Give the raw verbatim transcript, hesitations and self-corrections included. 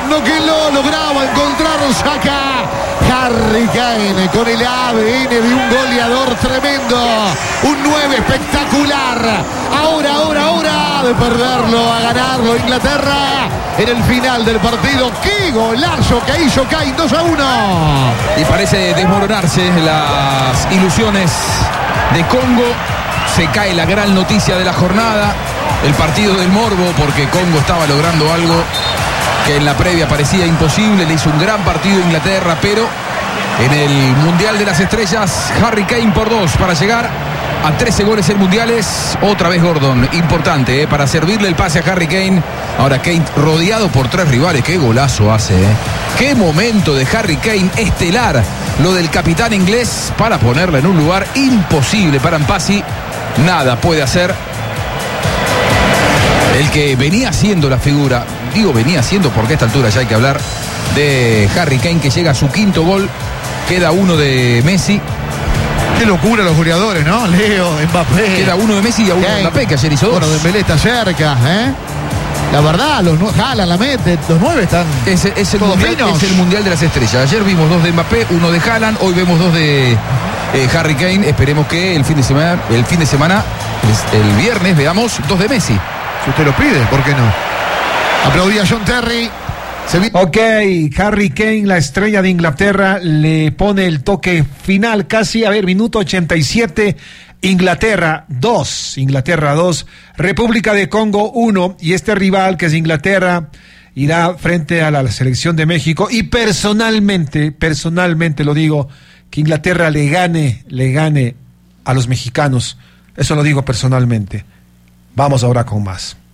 lo que lo lograba encontrar Saka. Harry Kane con el A D N de un goleador tremendo, un nueve espectacular. Ahora, ahora, ahora de perderlo a ganarlo Inglaterra en el final del partido. ¡Qué golazo que hizo Kane! dos a uno. Y parece desmoronarse las ilusiones de Congo. Se cae la gran noticia de la jornada, el partido del morbo, porque Congo estaba logrando algo que en la previa parecía imposible. Le hizo un gran partido a Inglaterra, pero en el Mundial de las Estrellas, Harry Kane por dos para llegar a trece goles en mundiales. Otra vez Gordon, importante, ¿eh? Para servirle el pase a Harry Kane. Ahora Kane rodeado por tres rivales. Qué golazo hace, ¿eh? Qué momento de Harry Kane, estelar lo del capitán inglés para ponerla en un lugar imposible para Mpasi. Nada puede hacer el que venía siendo la figura. Digo venía siendo porque a esta altura ya hay que hablar de Harry Kane, que llega a su quinto gol. Queda uno de Messi. Qué locura los goleadores, ¿no? Leo, Mbappé. Queda uno de Messi y a uno de Mbappé, que ayer hizo dos. Bueno, Dembélé está cerca, ¿eh? La verdad, los Haaland la mete, los nueve están es, es, el todos mundial, finos. Es el Mundial de las Estrellas. Ayer vimos dos de Mbappé, uno de Haaland, hoy vemos dos de eh, Harry Kane. Esperemos que el fin de semana, el fin de semana, el viernes, veamos dos de Messi. Si usted lo pide, ¿por qué no? Aplaudía John Terry. Ok, Harry Kane, la estrella de Inglaterra, le pone el toque final casi, a ver, minuto ochenta y siete, Inglaterra dos, Inglaterra dos, República de Congo uno, y este rival que es Inglaterra irá frente a la selección de México, y personalmente, personalmente lo digo, que Inglaterra le gane, le gane a los mexicanos, eso lo digo personalmente. Vamos ahora con más.